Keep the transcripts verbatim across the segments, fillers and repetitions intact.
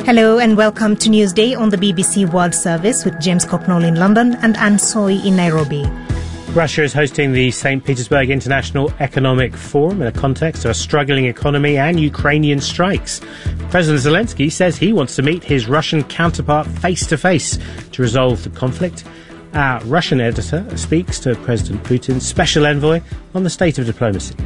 Hello and welcome to Newsday on the B B C World Service with James Cocknall in London and Anne Soy in Nairobi. Russia is hosting the Saint Petersburg International Economic Forum in the context of a struggling economy and Ukrainian strikes. President Zelensky says he wants to meet his Russian counterpart face-to-face to resolve the conflict. Our Russian editor speaks to President Putin's special envoy on the state of diplomacy.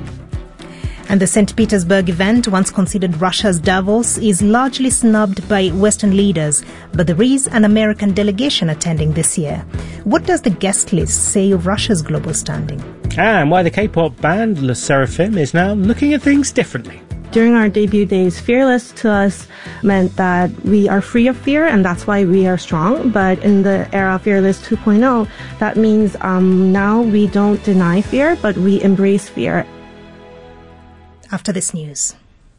And the Saint Petersburg event, once considered Russia's Davos, is largely snubbed by Western leaders, but there is an American delegation attending this year. What does the guest list say of Russia's global standing? And why the K-pop band Le Seraphim is now looking at things differently. During our debut days, fearless to us meant that we are free of fear, and that's why we are strong. But in the era of Fearless two point oh, that means um, now we don't deny fear, but we embrace fear. After this news.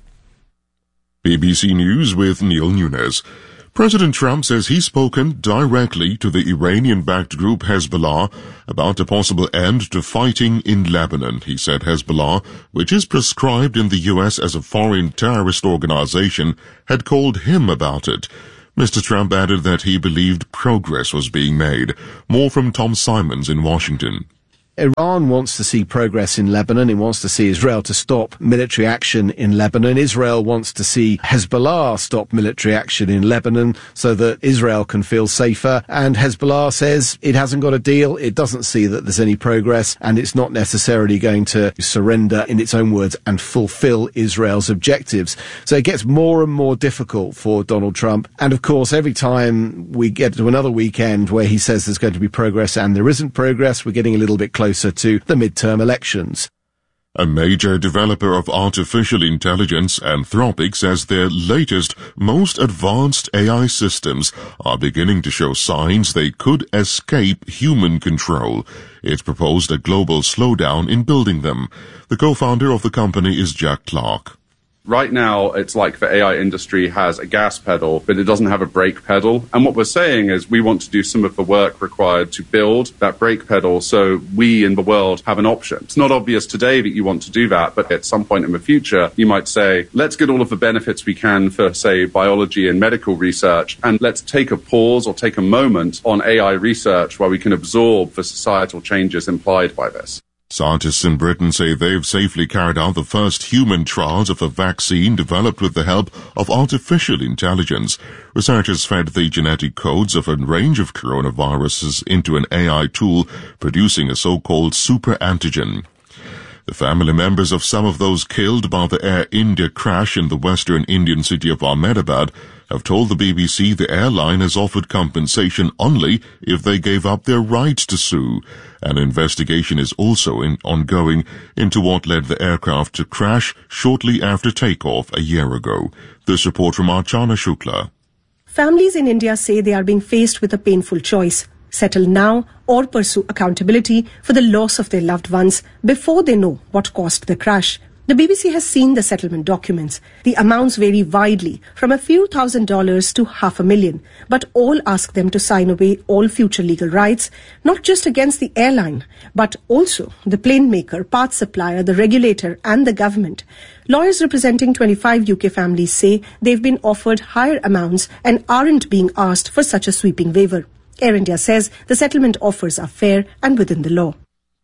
B B C News with Neil Nunes. President Trump says he's spoken directly to the Iranian-backed group Hezbollah about a possible end to fighting in Lebanon. He said Hezbollah, which is proscribed in the U S as a foreign terrorist organization, had called him about it. Mister Trump added that he believed progress was being made. More from Tom Simons in Washington. Iran wants to see progress in Lebanon. It wants to see Israel to stop military action in Lebanon. Israel wants to see Hezbollah stop military action in Lebanon so that Israel can feel safer. And Hezbollah says it hasn't got a deal. It doesn't see that there's any progress, and it's not necessarily going to surrender, in its own words, and fulfill Israel's objectives. So it gets more and more difficult for Donald Trump. And of course, every time we get to another weekend where he says there's going to be progress and there isn't progress, we're getting a little bit closer closer to the midterm elections. A major developer of artificial intelligence, Anthropic, says their latest, most advanced A I systems are beginning to show signs they could escape human control. It's proposed a global slowdown in building them. The co-founder of the company is Jack Clark. Right now, it's like the A I industry has a gas pedal, but it doesn't have a brake pedal. And what we're saying is we want to do some of the work required to build that brake pedal so we in the world have an option. It's not obvious today that you want to do that, but at some point in the future, you might say, let's get all of the benefits we can for, say, biology and medical research, and let's take a pause or take a moment on A I research where we can absorb the societal changes implied by this. Scientists in Britain say they've safely carried out the first human trials of a vaccine developed with the help of artificial intelligence. Researchers fed the genetic codes of a range of coronaviruses into an A I tool, producing a so-called super antigen. The family members of some of those killed by the Air India crash in the western Indian city of Ahmedabad have told the B B C the airline has offered compensation only if they gave up their right to sue. An investigation is also in, ongoing into what led the aircraft to crash shortly after takeoff a year ago. This report from Archana Shukla. Families in India say they are being faced with a painful choice: settle now or pursue accountability for the loss of their loved ones before they know what caused the crash. The B B C has seen the settlement documents. The amounts vary widely, from a few thousand dollars to half a million, but all ask them to sign away all future legal rights, not just against the airline, but also the plane maker, parts supplier, the regulator and the government. Lawyers representing twenty-five U K families say they've been offered higher amounts and aren't being asked for such a sweeping waiver. Air India says the settlement offers are fair and within the law.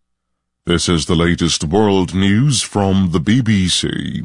This is the latest world news from the B B C.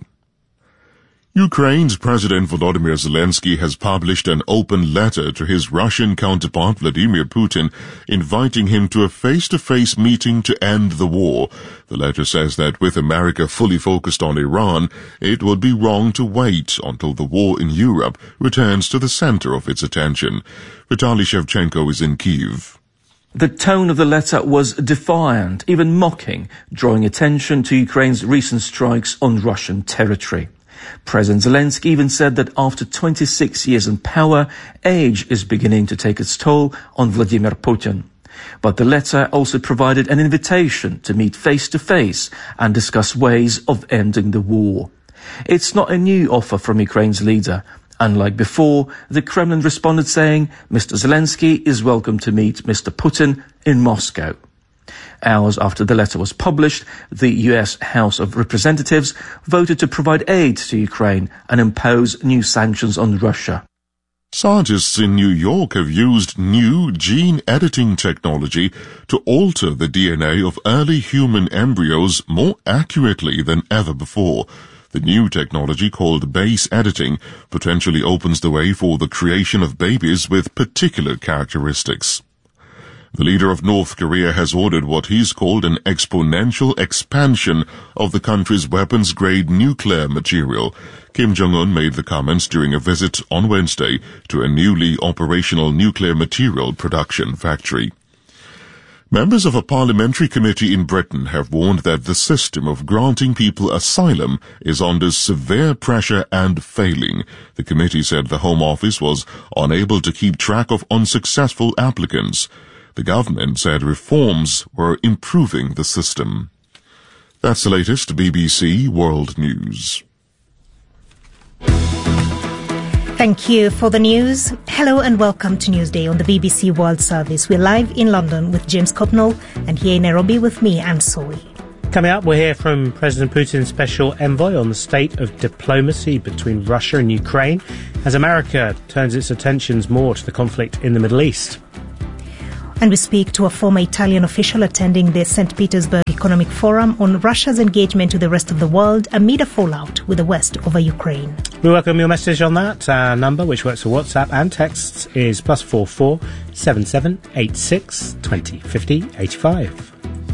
Ukraine's President Volodymyr Zelensky has published an open letter to his Russian counterpart Vladimir Putin, inviting him to a face-to-face meeting to end the war. The letter says that with America fully focused on Iran, it would be wrong to wait until the war in Europe returns to the center of its attention. Vitaly Shevchenko is in Kyiv. The tone of the letter was defiant, even mocking, drawing attention to Ukraine's recent strikes on Russian territory. President Zelensky even said that after twenty-six years in power, age is beginning to take its toll on Vladimir Putin. But the letter also provided an invitation to meet face-to-face and discuss ways of ending the war. It's not a new offer from Ukraine's leader. Unlike before, the Kremlin responded saying Mister Zelensky is welcome to meet Mister Putin in Moscow. Hours after the letter was published, the U S House of Representatives voted to provide aid to Ukraine and impose new sanctions on Russia. Scientists in New York have used new gene editing technology to alter the D N A of early human embryos more accurately than ever before. The new technology, called base editing, potentially opens the way for the creation of babies with particular characteristics. The leader of North Korea has ordered what he's called an exponential expansion of the country's weapons-grade nuclear material. Kim Jong-un made the comments during a visit on Wednesday to a newly operational nuclear material production factory. Members of a parliamentary committee in Britain have warned that the system of granting people asylum is under severe pressure and failing. The committee said the Home Office was unable to keep track of unsuccessful applicants. The government said reforms were improving the system. That's the latest B B C World News. Thank you for the news. Hello and welcome to Newsday on the B B C World Service. We're live in London with James Copnall and here in Nairobi with me, Anne Soy. Coming up, we'll hear from President Putin's special envoy on the state of diplomacy between Russia and Ukraine as America turns its attentions more to the conflict in the Middle East. And we speak to a former Italian official attending the Saint Petersburg Economic Forum on Russia's engagement with the rest of the world amid a fallout with the West over Ukraine. We welcome your message on that. Our number, which works for WhatsApp and texts, is plus four four seven seven eight six twenty fifty eighty five.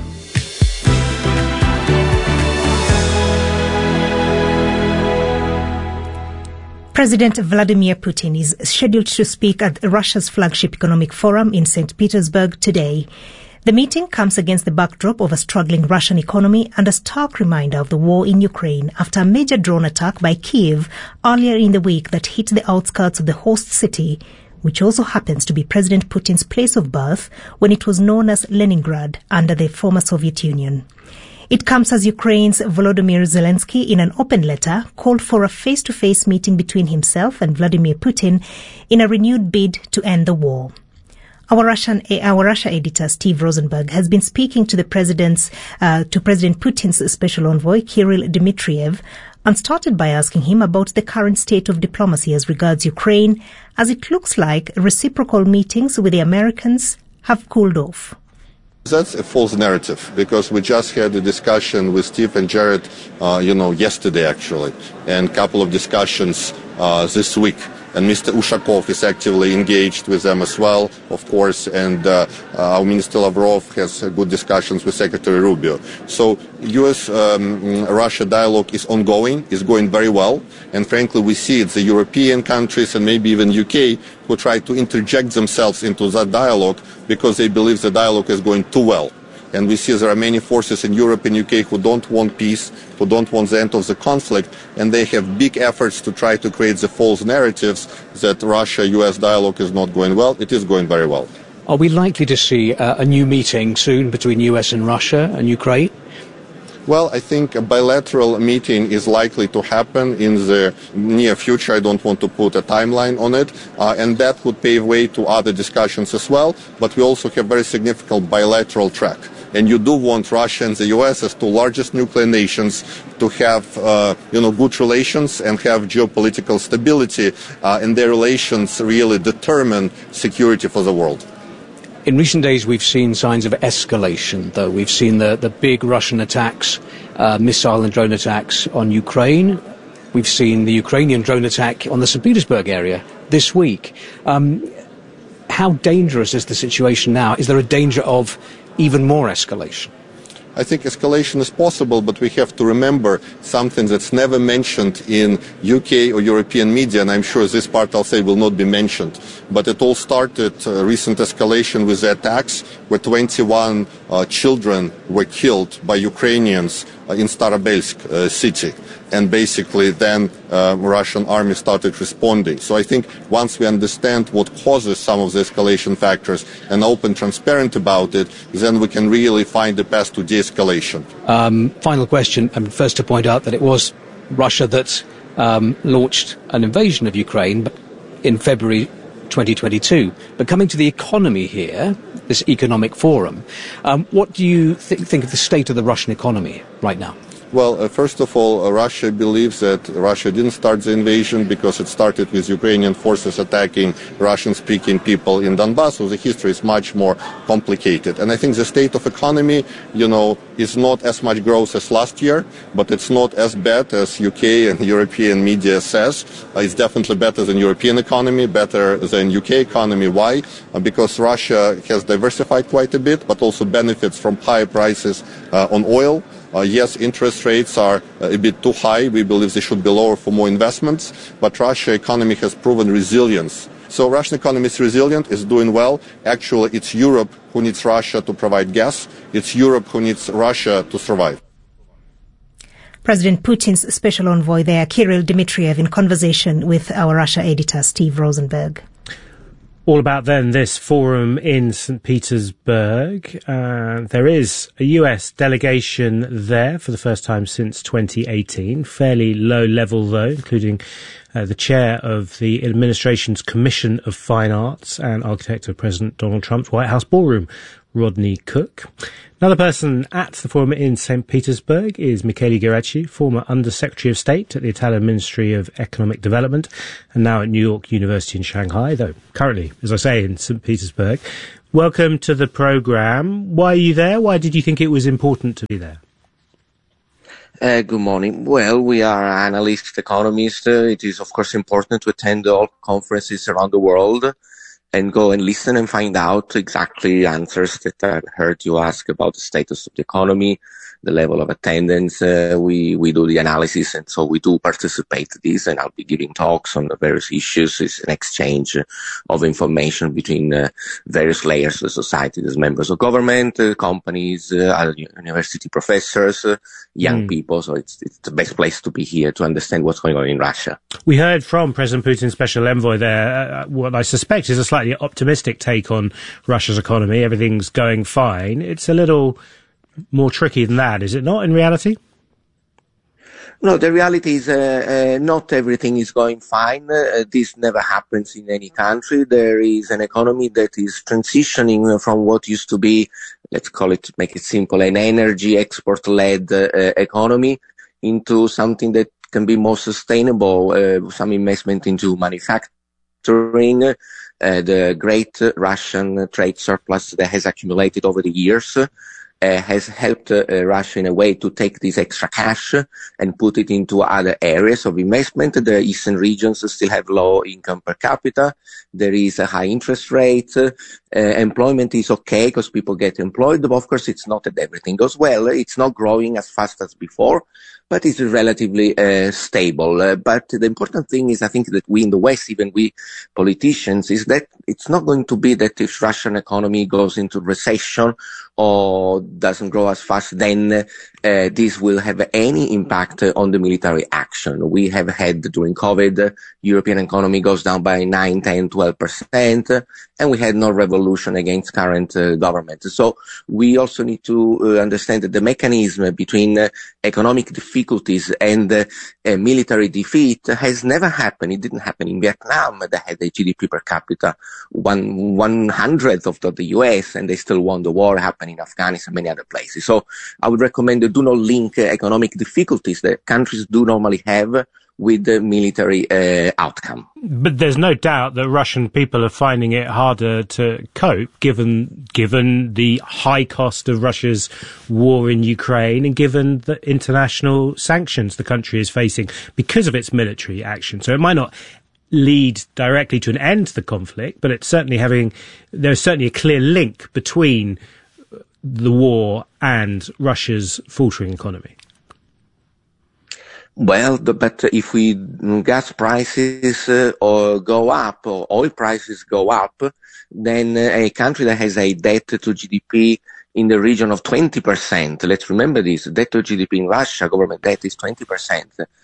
President Vladimir Putin is scheduled to speak at Russia's flagship economic forum in Saint Petersburg today. The meeting comes against the backdrop of a struggling Russian economy and a stark reminder of the war in Ukraine after a major drone attack by Kyiv earlier in the week that hit the outskirts of the host city, which also happens to be President Putin's place of birth when it was known as Leningrad under the former Soviet Union. It comes as Ukraine's Volodymyr Zelensky, in an open letter, called for a face-to-face meeting between himself and Vladimir Putin in a renewed bid to end the war. Our Russian, our Russia editor, Steve Rosenberg, has been speaking to the president's, uh, to President Putin's special envoy, Kirill Dmitriev, and started by asking him about the current state of diplomacy as regards Ukraine, as it looks like reciprocal meetings with the Americans have cooled off. That's a false narrative, because we just had a discussion with Steve and Jared, uh, you know, yesterday actually, and a couple of discussions uh, this week. And Mister Ushakov is actively engaged with them as well, of course, and uh, uh, our Minister Lavrov has uh, good discussions with Secretary Rubio. So U S Russia um, dialogue is ongoing, is going very well, and frankly we see it's the European countries and maybe even U K who try to interject themselves into that dialogue because they believe the dialogue is going too well. And we see there are many forces in Europe and U K who don't want peace, who don't want the end of the conflict, and they have big efforts to try to create the false narratives that Russia-U S dialogue is not going well. It is going very well. Are we likely to see uh, a new meeting soon between U S and Russia and Ukraine? Well, I think a bilateral meeting is likely to happen in the near future. I don't want to put a timeline on it, uh, and that would pave way to other discussions as well. But we also have very significant bilateral track. And you do want Russia and the U S as two largest nuclear nations to have, uh, you know, good relations and have geopolitical stability, uh, and their relations really determine security for the world. In recent days, we've seen signs of escalation, though. We've seen the, the big Russian attacks, uh, missile and drone attacks on Ukraine. We've seen the Ukrainian drone attack on the Saint Petersburg area this week. Um, how dangerous is the situation now? Is there a danger of even more escalation? I think escalation is possible, but we have to remember something that's never mentioned in U K or European media, and I'm sure this part, I'll say, will not be mentioned. But it all started, uh, recent escalation with the attacks where twenty-one uh, children were killed by Ukrainians uh, in Starobelsk uh, city. And basically then uh, Russian army started responding. So I think once we understand what causes some of the escalation factors and open, transparent about it, then we can really find the path to de-escalation. Um, final question, and first to point out that it was Russia that um, launched an invasion of Ukraine in February twenty twenty-two. But coming to the economy here, this economic forum, um, what do you th- think of the state of the Russian economy right now? Well, uh, first of all, uh, Russia believes that Russia didn't start the invasion because it started with Ukrainian forces attacking Russian-speaking people in Donbass, so the history is much more complicated. And I think the state of economy, you know, is not as much growth as last year, but it's not as bad as U K and European media says. Uh, it's definitely better than European economy, better than U K economy. Why? Uh, because Russia has diversified quite a bit, but also benefits from higher prices uh, on oil. Uh, yes, interest rates are a bit too high. We believe they should be lower for more investments. But Russia's economy has proven resilience. So Russian economy is resilient, is doing well. Actually, it's Europe who needs Russia to provide gas. It's Europe who needs Russia to survive. President Putin's special envoy there, Kirill Dmitriev, in conversation with our Russia editor, Steve Rosenberg. All about then this forum in Saint Petersburg. Uh, there is a U S delegation there for the first time since twenty eighteen. Fairly low level though, including uh, the chair of the administration's Commission of Fine Arts and architect of President Donald Trump's White House ballroom, Rodney Cook. Another person at the forum in Saint Petersburg is Michele Geraci, former Under-Secretary of State at the Italian Ministry of Economic Development and now at New York University in Shanghai, though currently, as I say, in Saint Petersburg. Welcome to the programme. Why are you there? Why did you think it was important to be there? Uh, good morning. Well, we are analysts, economists. Uh, it is, of course, important to attend all conferences around the world and go and listen and find out exactly answers that I heard you ask about the status of the economy, the level of attendance. Uh, we, we do the analysis, and so we do participate in this, and I'll be giving talks on the various issues. It's an exchange of information between uh, various layers of society. There's members of government, uh, companies, uh, university professors, uh, young mm. people. So it's, it's the best place to be here to understand what's going on in Russia. We heard from President Putin's special envoy there, uh, what I suspect is a slightly optimistic take on Russia's economy. Everything's going fine. It's a little more tricky than that, is it not, in reality? No, the reality is uh, uh, not everything is going fine. Uh, this never happens in any country. There is an economy that is transitioning from what used to be, let's call it, make it simple, an energy export-led uh, economy into something that can be more sustainable, uh, some investment into manufacturing, uh, the great Russian trade surplus that has accumulated over the years. Uh, has helped uh, Russia in a way to take this extra cash and put it into other areas of investment. The eastern regions still have low income per capita. There is a high interest rate. Uh, employment is okay because people get employed, but of course it's not that everything goes well. It's not growing as fast as before, but it's relatively uh, stable. Uh, but the important thing is, I think, that we in the West, even we politicians, is that it's not going to be that if Russian economy goes into recession or doesn't grow as fast, then uh, this will have any impact uh, on the military action. We have had during COVID, uh, European economy goes down by nine, ten, twelve percent, uh, and we had no revolution against current uh, government. So we also need to uh, understand that the mechanism between uh, economic difficulties and uh, uh, military defeat has never happened. It didn't happen in Vietnam. They had a G D P per capita one one hundredth of the U S, and they still won the war. Happened in Afghanistan, many other places. So I would recommend that do not link uh, economic difficulties that countries do normally have with the military uh, outcome. But there's no doubt that Russian people are finding it harder to cope, given given the high cost of Russia's war in Ukraine and given the international sanctions the country is facing because of its military action. So it might not lead directly to an end to the conflict, but it's certainly having, there's certainly a clear link between the war and Russia's faltering economy. Well, the, but if we gas prices uh, or go up or oil prices go up, then uh, a country that has a debt to G D P in the region of twenty percent, let's remember this, debt to G D P in Russia, government debt is twenty percent,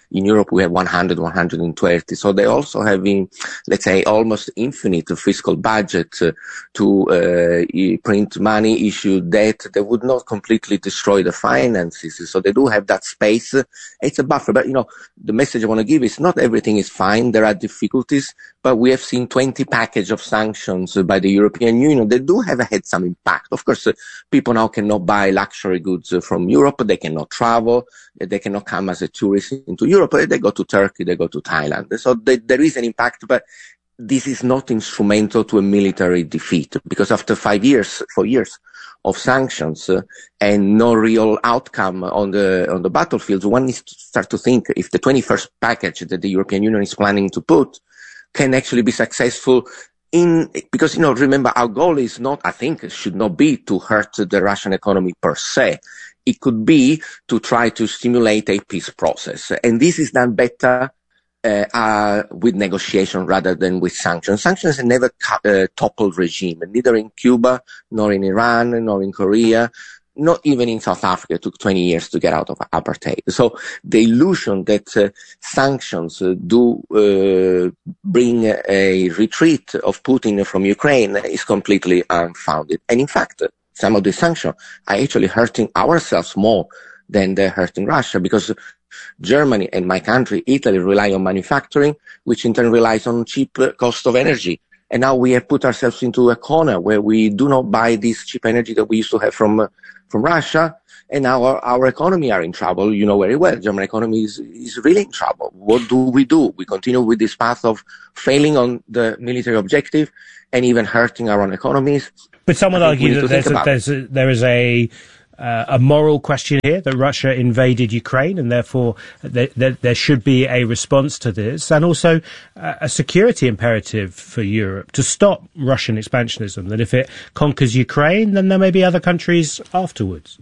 In Europe, we have one hundred, one hundred twenty. So they also have, in, let's say, almost infinite fiscal budget uh, to uh, print money, issue debt. They would not completely destroy the finances. So they do have that space. It's a buffer. But, you know, the message I want to give is not everything is fine. There are difficulties. But we have seen twenty package of sanctions by the European Union. They do have had some impact. Of course, uh, people now cannot buy luxury goods uh, from Europe. They cannot travel. They cannot come as a tourist into Europe. They go to Turkey. They go to Thailand. So they, there is an impact, but this is not instrumental to a military defeat, because after five years, four years of sanctions uh, and no real outcome on the on the battlefields, one needs to start to think if the twenty-first package that the European Union is planning to put can actually be successful in, because, you know, remember, our goal is not, I think, it should not be to hurt the Russian economy per se. It could be to try to stimulate a peace process. And this is done better uh, uh, with negotiation rather than with sanctions. Sanctions have never uh, toppled regime, neither in Cuba, nor in Iran, nor in Korea. Not even in South Africa. It took twenty years to get out of apartheid. So the illusion that uh, sanctions uh, do uh, bring a retreat of Putin from Ukraine is completely unfounded. And in fact, uh, some of the sanctions are actually hurting ourselves more than they're hurting Russia, because Germany and my country, Italy, rely on manufacturing, which in turn relies on cheap uh, cost of energy. And now we have put ourselves into a corner where we do not buy this cheap energy that we used to have from uh, from Russia, and now our, our economy are in trouble. You know very well, German economy is, is really in trouble. What do we do? We continue with this path of failing on the military objective and even hurting our own economies. But some would argue that there's a, there's a, there is a uh, a moral question here, that Russia invaded Ukraine, and therefore there, there, there should be a response to this, and also uh, a security imperative for Europe to stop Russian expansionism, that if it conquers Ukraine, then there may be other countries afterwards.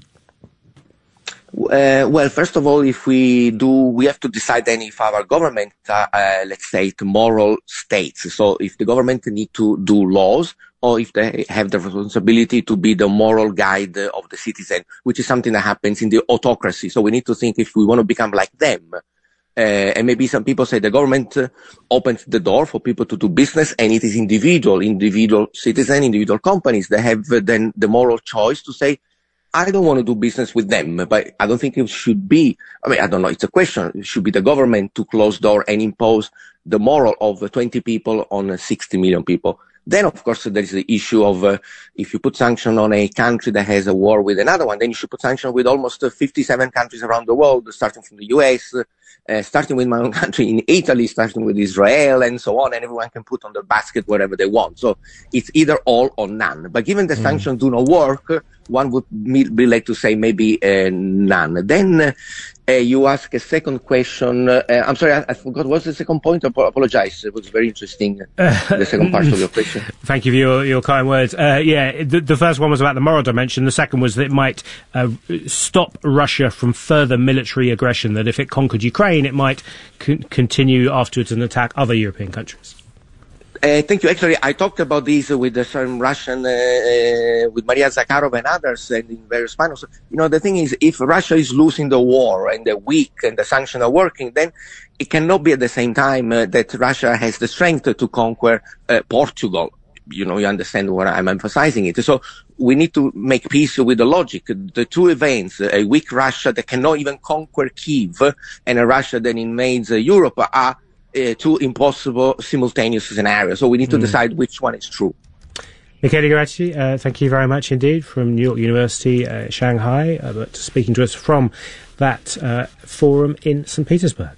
Uh, well, first of all, if we do, we have to decide then if our government, uh, uh, let's say, moral states. So if the government need to do laws, or if they have the responsibility to be the moral guide of the citizen, which is something that happens in the autocracy. So we need to think if we want to become like them. Uh, and maybe some people say the government uh, opens the door for people to do business, and it is individual, individual citizen, individual companies that have uh, then the moral choice to say, I don't want to do business with them, but I don't think it should be, I mean, I don't know, it's a question. It should be the government to close door and impose the moral of uh, twenty people on uh, sixty million people. Then, of course, there is the issue of uh, if you put sanction on a country that has a war with another one, then you should put sanction with almost uh, fifty-seven countries around the world, starting from the U S, uh, starting with my own country in Italy, starting with Israel, and so on, and everyone can put on their basket whatever they want. So it's either all or none. But given the mm. sanctions do not work, one would be like to say maybe uh, none. Then uh, uh, you ask a second question. Uh, I'm sorry, I, I forgot. What's the second point? I apologize. It was very interesting, uh, the second part of your question. Thank you for your, your kind words. Uh, yeah, the, the first one was about the moral dimension. The second was that it might uh, stop Russia from further military aggression, that if it conquered Ukraine, it might c- continue afterwards and attack other European countries. Uh, thank you. Actually, I talked about this with uh, some Russian, uh, uh, with Maria Zakharova and others, and in various panels. You know, the thing is, if Russia is losing the war and they're weak and the sanctions are working, then it cannot be at the same time uh, that Russia has the strength to conquer uh, Portugal. You know, you understand what I'm emphasizing it. So we need to make peace with the logic. The two events, a weak Russia that cannot even conquer Kiev and a Russia that invades uh, Europe, are Uh, two impossible simultaneous scenarios. So we need to mm. decide which one is true. Michele Geraci, uh, thank you very much indeed, from New York University, uh, Shanghai, uh, but speaking to us from that uh, forum in Saint Petersburg.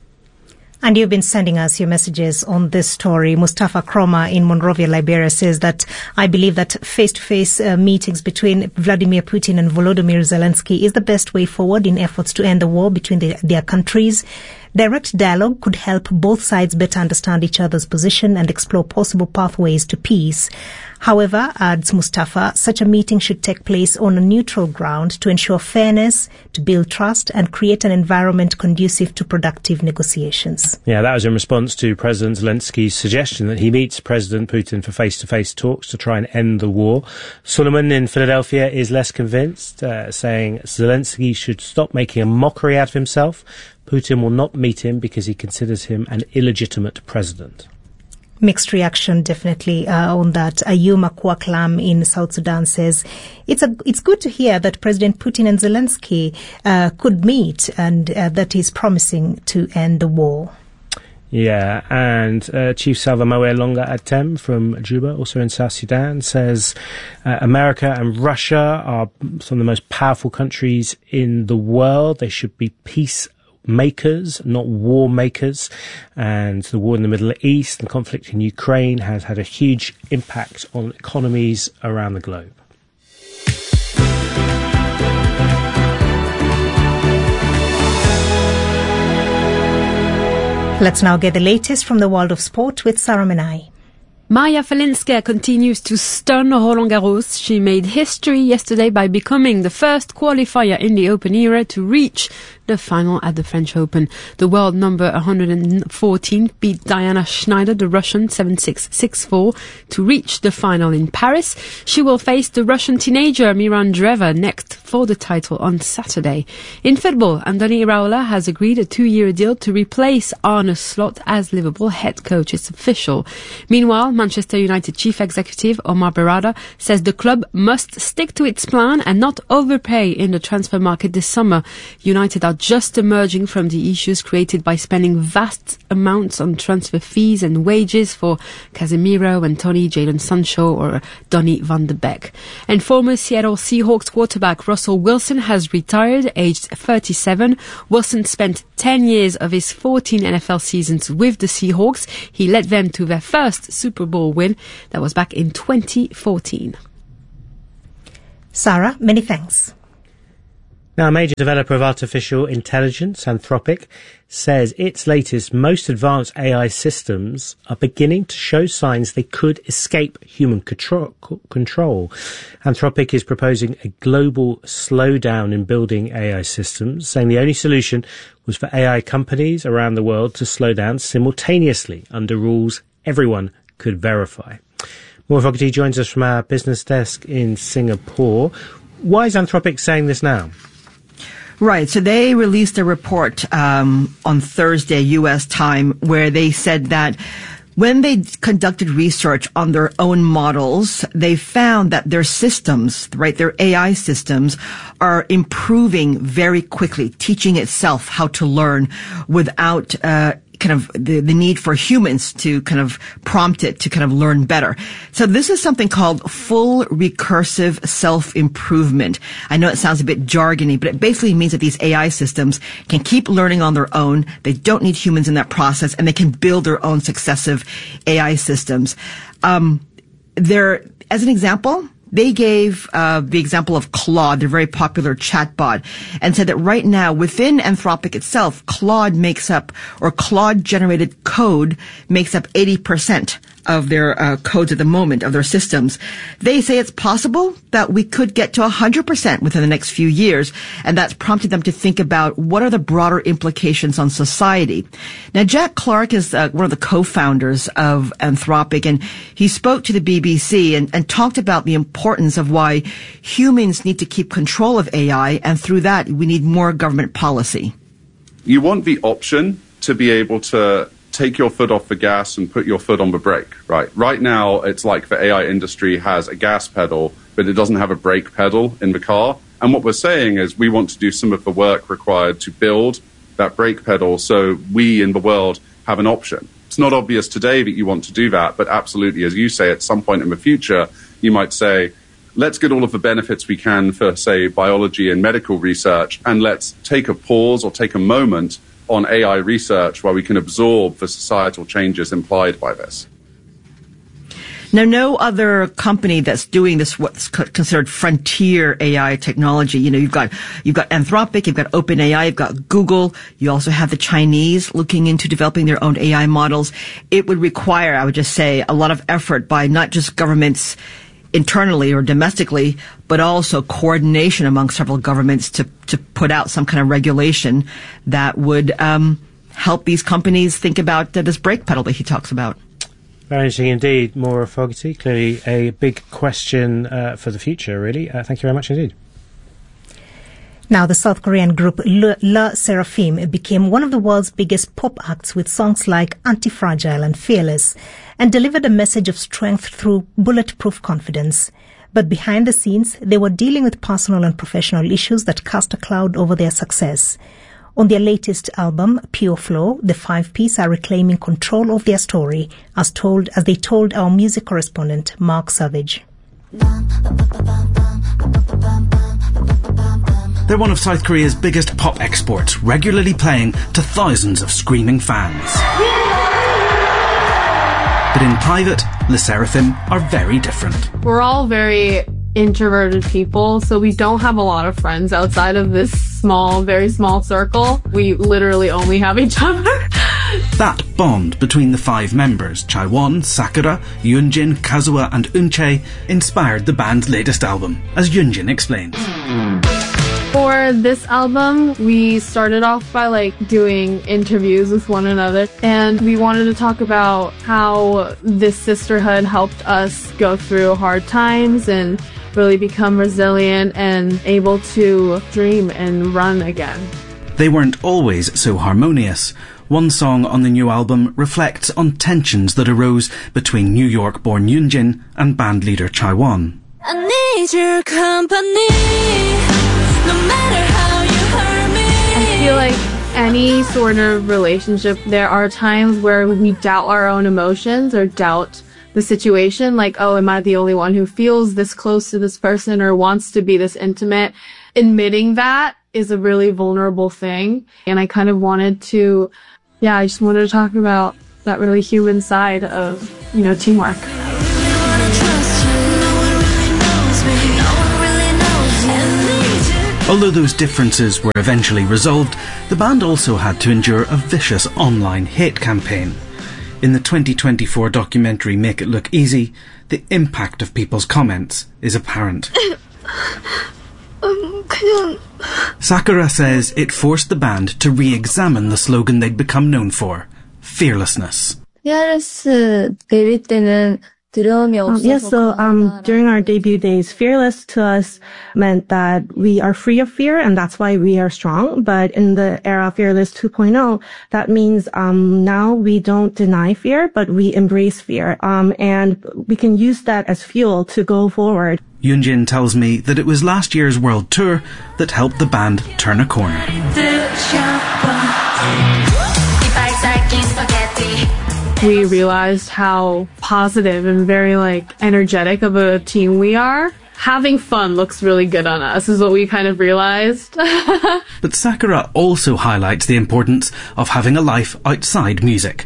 And you've been sending us your messages on this story. Mustafa Kroma in Monrovia, Liberia says that I believe that face-to-face uh, meetings between Vladimir Putin and Volodymyr Zelensky is the best way forward in efforts to end the war between the, their countries. Direct dialogue could help both sides better understand each other's position and explore possible pathways to peace. However, adds Mustafa, such a meeting should take place on a neutral ground to ensure fairness, to build trust and create an environment conducive to productive negotiations. Yeah, that was in response to President Zelensky's suggestion that he meets President Putin for face-to-face talks to try and end the war. Suleiman in Philadelphia is less convinced, uh, saying Zelensky should stop making a mockery out of himself. Putin will not meet him because he considers him an illegitimate president. Mixed reaction, definitely, uh, on that. Ayuma Kwaklam in South Sudan says it's a it's good to hear that President Putin and Zelensky uh, could meet, and uh, that he's promising to end the war. Yeah, and uh, Chief Salva Moe Longa Atem from Juba, also in South Sudan, says uh, America and Russia are some of the most powerful countries in the world. They should be peace makers, not war makers, and the war in the Middle East and conflict in Ukraine has had a huge impact on economies around the globe. Let's now get the latest from the world of sport with Sarah Menai. Maja Falinska continues to stun Roland Garros. She made history yesterday by becoming the first qualifier in the Open era to reach the final at the French Open. The world number one hundred fourteen beat Diana Schneider, the Russian, seven six, six four, to reach the final in Paris. She will face the Russian teenager Miran Dreva next for the title on Saturday. In football, Andoni Iraola has agreed a two-year deal to replace Arne Slot as Liverpool head coach. It's official. Meanwhile, Manchester United chief executive Omar Berrada says the club must stick to its plan and not overpay in the transfer market this summer. United are just emerging from the issues created by spending vast amounts on transfer fees and wages for Casemiro, Anthony, Jadon Sancho or Donny van de Beek. And former Seattle Seahawks quarterback Russell Wilson has retired, aged thirty-seven. Wilson spent ten years of his fourteen N F L seasons with the Seahawks. He led them to their first Super Bowl win. That was back in twenty fourteen. Sarah, many thanks. Now, a major developer of artificial intelligence, Anthropic, says its latest, most advanced A I systems are beginning to show signs they could escape human control. Anthropic is proposing a global slowdown in building A I systems, saying the only solution was for A I companies around the world to slow down simultaneously under rules everyone could verify. Maura Fogarty joins us from our business desk in Singapore. Why is Anthropic saying this now? Right. So they released a report um, on Thursday, U S time, where they said that when they conducted research on their own models, they found that their systems, right, their A I systems are improving very quickly, teaching itself how to learn without uh kind of the, the need for humans to kind of prompt it to kind of learn better. So this is something called full recursive self-improvement. I know it sounds a bit jargony, but it basically means that these A I systems can keep learning on their own. They don't need humans in that process, and they can build their own successive A I systems. Um, they're, as an example, they gave uh the example of Claude, their very popular chatbot, and said that right now within Anthropic itself, Claude makes up, or Claude-generated code makes up eighty percent of their uh, codes at the moment, of their systems. They say it's possible that we could get to one hundred percent within the next few years, and that's prompted them to think about what are the broader implications on society. Now, Jack Clark is uh, one of the co-founders of Anthropic, and he spoke to the B B C and, and talked about the importance of why humans need to keep control of A I, and through that, we need more government policy. You want the option to be able to take your foot off the gas and put your foot on the brake, right? Right now, it's like the A I industry has a gas pedal, but it doesn't have a brake pedal in the car. And what we're saying is we want to do some of the work required to build that brake pedal so we in the world have an option. It's not obvious today that you want to do that, but absolutely, as you say, at some point in the future, you might say, let's get all of the benefits we can for, say, biology and medical research, and let's take a pause or take a moment on A I research where we can absorb the societal changes implied by this. Now, no other company that's doing this, what's considered frontier A I technology. You know, you've got, you've got Anthropic, you've got OpenAI, you've got Google. You also have the Chinese looking into developing their own A I models. It would require, I would just say, a lot of effort by not just governments internally or domestically, but also coordination among several governments to, to put out some kind of regulation that would, um, help these companies think about uh, this brake pedal that he talks about. Very interesting indeed, Maura Fogarty. Clearly a big question uh, for the future, really. Uh, thank you very much indeed. Now, the South Korean group Le, Le Sserafim became one of the world's biggest pop acts with songs like Anti-Fragile and Fearless, and delivered a message of strength through bulletproof confidence. But behind the scenes, they were dealing with personal and professional issues that cast a cloud over their success. On their latest album, Pure Flow, the five-piece are reclaiming control of their story, as told as they told our music correspondent, Mark Savage. They're one of South Korea's biggest pop exports, regularly playing to thousands of screaming fans. But in private, Le Sserafim are very different. We're all very introverted people, so we don't have a lot of friends outside of this small, very small circle. We literally only have each other. That bond between the five members, Chaewon, Sakura, Yoonjin, Kazuha and Eunchae, inspired the band's latest album, as Yoonjin explains. For this album, we started off by like doing interviews with one another, and we wanted to talk about how this sisterhood helped us go through hard times and really become resilient and able to dream and run again. They weren't always so harmonious. One song on the new album reflects on tensions that arose between New York-born Yoonjin and band leader Chaewon. I need your company, no matter how you hurt me. I feel like any sort of relationship, there are times where we doubt our own emotions or doubt the situation, like, oh, am I the only one who feels this close to this person or wants to be this intimate? Admitting that is a really vulnerable thing. And I kind of wanted to, yeah, I just wanted to talk about that really human side of, you know, teamwork. Although those differences were eventually resolved, the band also had to endure a vicious online hate campaign. In the twenty twenty-four documentary Make It Look Easy, the impact of people's comments is apparent. Sakura says it forced the band to re-examine the slogan they'd become known for, fearlessness. Um, yes, so um, during our debut days, fearless to us meant that we are free of fear, and that's why we are strong. But in the era of Fearless two point oh, that means um, now we don't deny fear, but we embrace fear, um, and we can use that as fuel to go forward. Yoonjin tells me that it was last year's world tour that helped the band turn a corner. We realized how positive and very like energetic of a team we are. Having fun looks really good on us is what we kind of realized. But Sakura also highlights the importance of having a life outside music.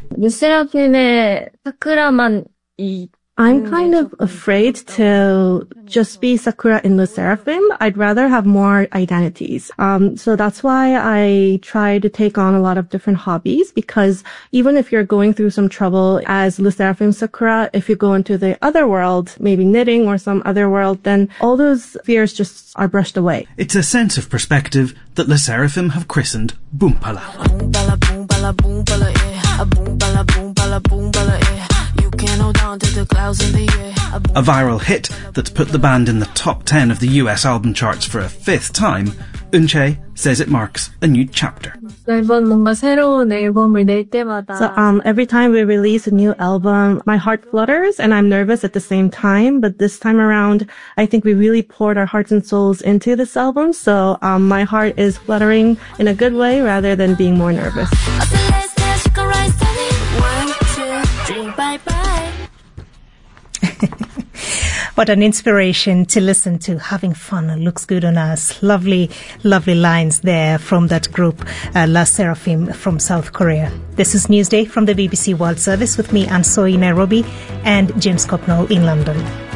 I'm kind of afraid to just be Sakura in Le Sserafim. I'd rather have more identities. Um, so that's why I try to take on a lot of different hobbies, because even if you're going through some trouble as Le Sserafim Sakura, if you go into the other world, maybe knitting or some other world, then all those fears just are brushed away. It's a sense of perspective that Le Sserafim have christened Boompala. A viral hit that's put the band in the top ten of the U S album charts for a fifth time, Eunchae says it marks a new chapter. So um, every time we release a new album, my heart flutters and I'm nervous at the same time. But this time around, I think we really poured our hearts and souls into this album. So um, my heart is fluttering in a good way rather than being more nervous. What an inspiration to listen to. Having fun looks good on us. Lovely, lovely lines there from that group, uh, La Seraphim from South Korea. This is Newsday from the B B C World Service with me, Anne Soy in Nairobi, and James Copnall in London.